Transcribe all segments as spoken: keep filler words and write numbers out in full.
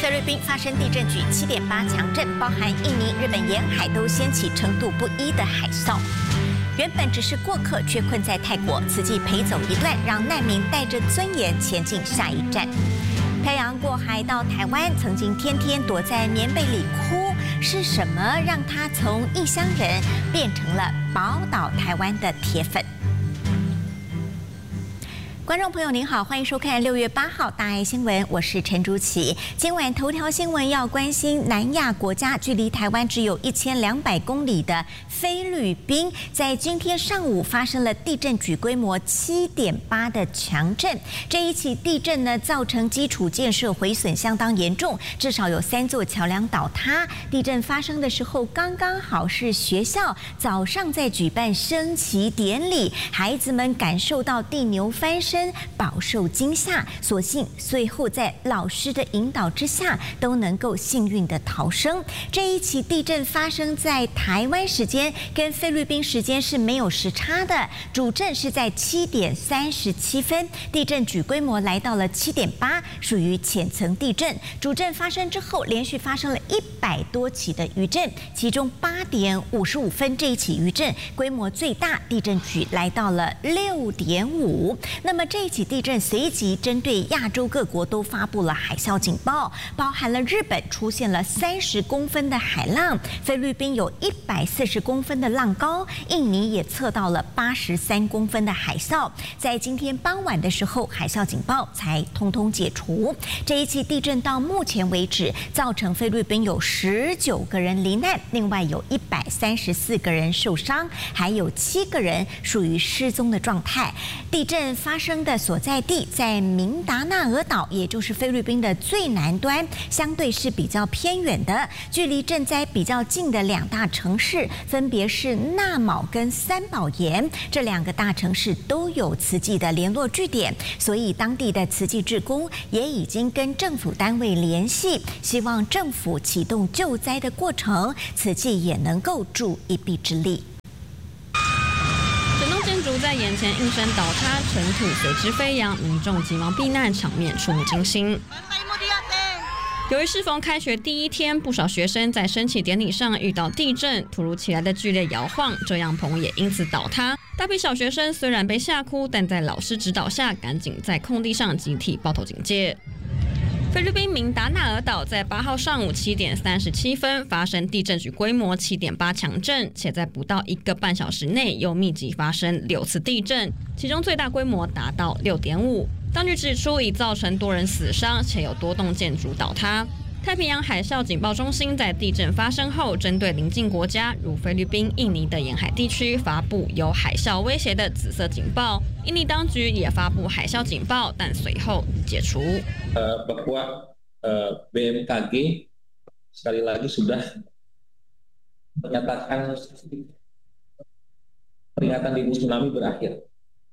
菲律宾发生地震局七点八强震，包含印尼、日本沿海都掀起程度不一的海啸。原本只是过客，却困在泰国，此际陪走一段，让难民带着尊严前进下一站。漂洋过海到台湾，曾经天天躲在棉被里哭，是什么让他从异乡人变成了宝岛台湾的铁粉？观众朋友您好，欢迎收看六月八号大爱新闻，我是陈竹琪。今晚头条新闻要关心南亚国家，距离台湾只有一千两百公里的菲律宾，在今天上午发生了地震局规模七点八的强震。这一起地震呢，造成基础建设毁损相当严重，至少有三座桥梁倒塌。地震发生的时候，刚刚好是学校早上在举办升旗典礼，孩子们感受到地牛翻身，饱受惊吓，所幸最后在老师的引导之下，都能够幸运的逃生。这一起地震发生在台湾时间，跟菲律宾时间是没有时差的。主震是在七点三十七分，地震局规模来到了七点八，属于浅层地震。主震发生之后，连续发生了一百多起的余震，其中八点五十五分这一起余震规模最大，地震局来到了六点五。那么这一起地震随即针对亚洲各国都发布了海啸警报，包含了日本出现了三十公分的海浪，菲律宾有一百四十公分的浪高，印尼也测到了八十三公分的海啸。在今天傍晚的时候，海啸警报才通通解除。这一起地震到目前为止，造成菲律宾有十九个人罹难，另外有一百三十四个人受伤，还有七个人属于失踪的状态。地震发生的所在地在明达纳尔岛，也就是菲律宾的最南端，相对是比较偏远的。距离震灾比较近的两大城市，分别是纳卯跟三宝岩，这两个大城市都有慈济的联络据点，所以当地的慈济志工也已经跟政府单位联系，希望政府启动救灾的过程，慈济也能够助一臂之力。 建筑在眼前应声倒塌，尘土随之飞扬，民众急忙避难，场面触目惊心。由于适逢开学第一天，不少学生在升旗典礼上遇到地震，突如其来的剧烈摇晃，遮阳棚也因此倒塌。大批小学生虽然被吓哭，但在老师指导下，赶紧在空地上集体抱头警戒。菲律宾明达纳尔岛在八号上午七点三十七分发生地震局规模七点八强震，且在不到一个半小时内又密集发生六次地震，其中最大规模达到六点五。当局指出，已造成多人死伤，且有多栋建筑倒塌。太平洋海啸警报中心在地震发生后，针对邻近国家如菲律宾、印尼的沿海地区发布有海啸威胁的紫色警报。印尼当局也发布海啸警报，但随后解除。 Uh, bahwa uh, B M K G sekali lagi sudah menyatakan peringatan dini tsunami berakhir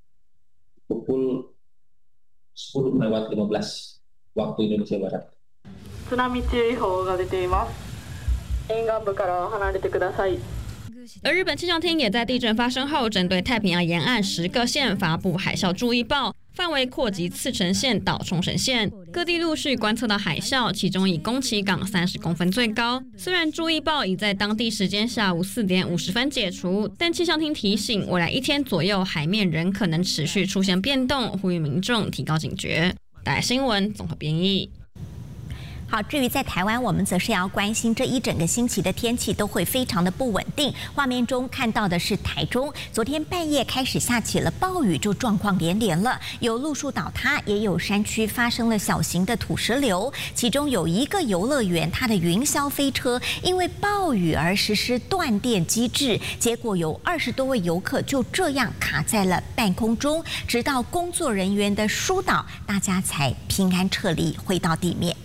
pukul sepuluh lewat lima belas waktu Indonesia Barat。 津波注意報が出ています。沿岸部から離れてください。 而日本气象厅也在地震发生后，针对太平洋沿岸十个县发布海啸注意报，范围扩及茨城县到冲绳县，各地陆续观测到海啸，其中以宫崎港三十公分最高。虽然注意报已在当地时间下午四点五十分解除，但气象厅提醒，未来一天左右海面仍可能持续出现变动，呼吁民众提高警觉。大爱新闻综合编译。 好，至于在台湾，我们则是要关心这一整个星期的天气都会非常的不稳定。画面中看到的是台中，昨天半夜开始下起了暴雨，就状况连连了，有路树倒塌，也有山区发生了小型的土石流。其中有一个游乐园，它的云霄飞车因为暴雨而实施断电机制，结果有二十多位游客就这样卡在了半空中，直到工作人员的疏导，大家才平安撤离，回到地面。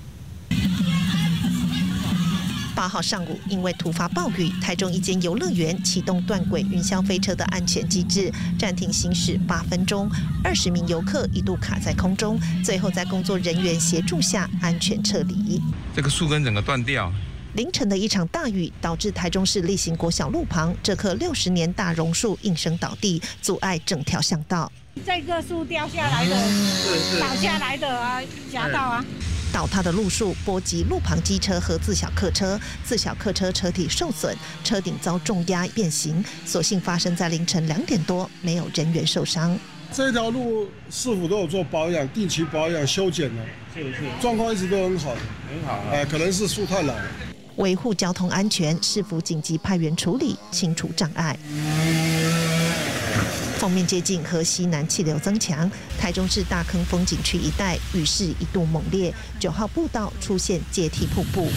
八号上午，因为突发暴雨，台中一间游乐园启动断轨云霄飞车的安全机制，暂停行驶八分钟，二十名游客一度卡在空中，最后在工作人员协助下安全撤离。 这个树根整个断掉。 凌晨的一场大雨，导致台中市立行国小路旁这棵六十年大榕树应声倒地，阻碍整条巷道。 这个树掉下来的，倒下来的啊，夹到啊。 倒塌的路树波及路旁机车和自小客车，自小客车车体受损，车顶遭重压变形。所幸发生在凌晨两点多，没有人员受伤。 这条路市府都有做保养，定期保养修剪了，是是，状况一直都很好， 很好、啊。 哎、呃，可能是树太老了。 维护交通安全，市府紧急派员处理，清除障碍。锋面接近和西南气流增强，台中市大坑风景区一带雨势一度猛烈，九号步道出现阶梯瀑布。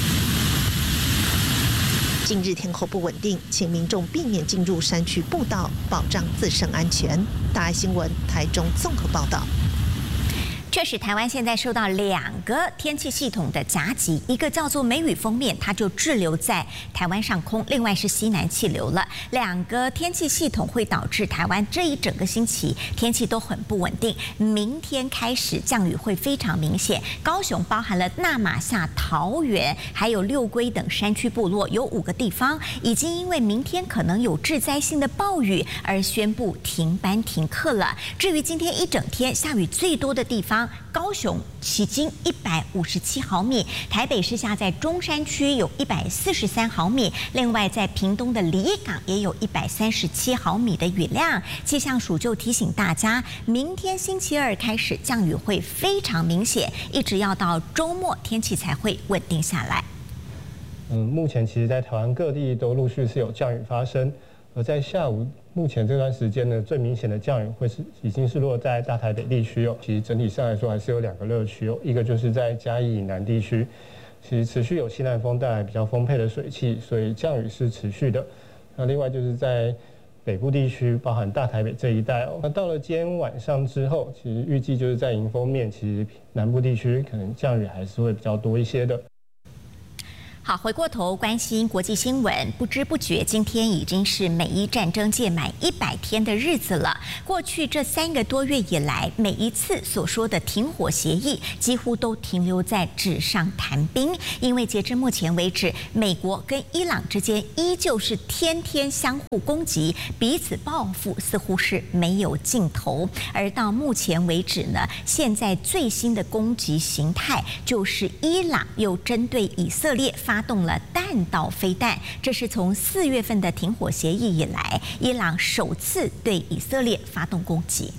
近日天候不稳定，请民众避免进入山区步道，保障自身安全。大爱新闻台中综合报道。 确实，台湾现在受到两个天气系统的夹击，一个叫做梅雨锋面，它就滞留在台湾上空；另外是西南气流了。两个天气系统会导致台湾这一整个星期天气都很不稳定。明天开始降雨会非常明显，高雄包含了那玛夏、桃园还有六龟等山区部落，有五个地方已经因为明天可能有致灾性的暴雨而宣布停班停课了。至于今天一整天下雨最多的地方，高雄旗津一百五十七毫米，台北市下在中山区有一百四十三毫米，另外在屏东的里港也有一百三十七毫米的雨量。气象署就提醒大家，明天星期二开始降雨会非常明显，一直要到周末天气才会稳定下来。 嗯，目前其实在台湾各地都陆续是有降雨发生，而在下午目前这段时间呢，最明显的降雨会是已经是落在大台北地区哦。其实整体上来说还是有两个热区哦，一个就是在嘉义以南地区，其实持续有西南风带来比较丰沛的水汽，所以降雨是持续的。那另外就是在北部地区，包含大台北这一带哦。那到了今天晚上之后，其实预计就是在迎风面，其实南部地区可能降雨还是会比较多一些的。 好，回过头关心国际新闻，不知不觉今天已经是美伊战争届满一百天的日子了。过去这三个多月以来，每一次所说的停火协议几乎都停留在纸上谈兵，因为截至目前为止，美国跟伊朗之间依旧是天天相互攻击，彼此报复似乎是没有尽头。而到目前为止呢，现在最新的攻击形态就是伊朗又针对以色列发发动了弹道飞弹，这是从四月份的停火协议以来，伊朗首次对以色列发动攻击。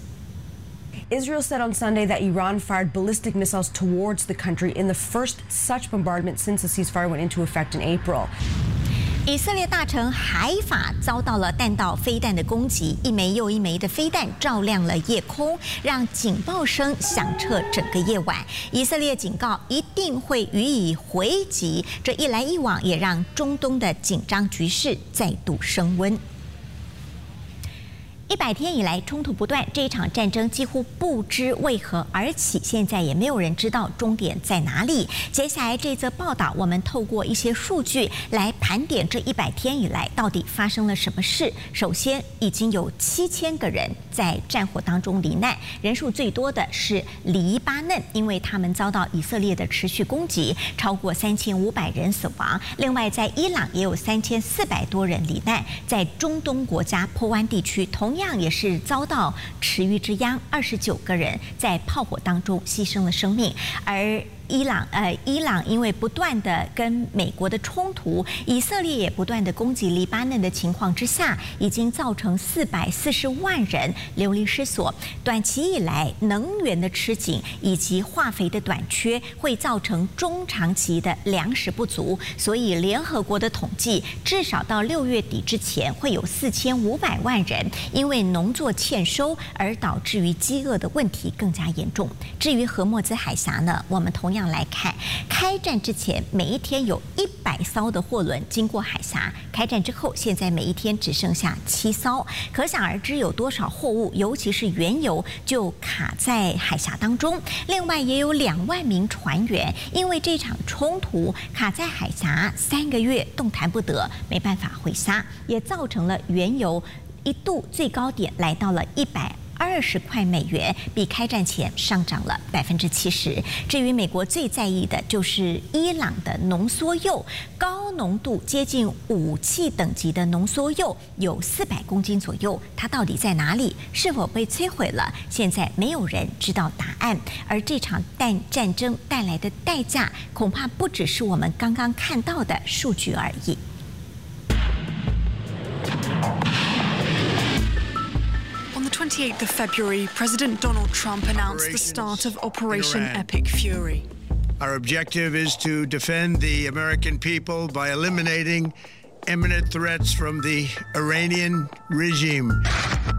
Israel said on Sunday that Iran fired ballistic missiles towards the country in the first such bombardment since the ceasefire went into effect in April. 以色列大城海法遭到了弹道飞弹的攻击，一枚又一枚的飞弹照亮了夜空，让警报声响彻整个夜晚。以色列警告一定会予以回击，这一来一往也让中东的紧张局势再度升温。一百天以来冲突不断，这一场战争几乎不知为何而起，现在也没有人知道终点在哪里。接下来这则报道，我们透过一些数据来盘点这一百天以来到底发生了什么事。首先，已经有七千个人在战火当中罹难，人数最多的是黎巴嫩，因为他们遭到以色列的持续攻击，超过三千五百人死亡。另外，在伊朗也有三千四百多人罹难，在中东国家波湾地区同样也是遭到池鱼之殃，二十九个人在炮火当中牺牲了生命。而伊朗呃，伊朗因为不断的跟美国的冲突，以色列也不断的攻击黎巴嫩的情况之下，已经造成四百四十万人流离失所。短期以来，能源的吃紧以及化肥的短缺，会造成中长期的粮食不足。所以，联合国的统计，至少到六月底之前，会有四千五百万人因为农作欠收而导致于饥饿的问题更加严重。至于荷默兹海峡呢，我们同样来看，开战之前每一天有一百艘的货轮经过海峡，开战之后，现在每一天只剩下七艘，可想而知有多少货物，尤其是原油就卡在海峡当中。另外也有两万名船员因为这场冲突卡在海峡三个月动弹不得，没办法回沙，也造成了原油一度最高点来到了一百二十块美元，比开战前上涨了百分之七十。至于美国最在意的就是伊朗的浓缩铀，高浓度接近武器等级的浓缩铀有四百公斤左右，它到底在哪里？是否被摧毁了？现在没有人知道答案。而这场战战争带来的代价，恐怕不只是我们刚刚看到的数据而已。 On the twenty-eighth of February, President Donald Trump announced the start of Operation Epic Fury. Our objective is to defend the American people by eliminating imminent threats from the Iranian regime.